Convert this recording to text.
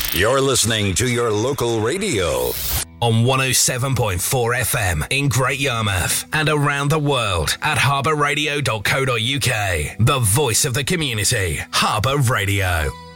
You're listening to your local radio on 107.4 FM in Great Yarmouth and around the world at harbourradio.co.uk. The voice of the community, Harbour Radio.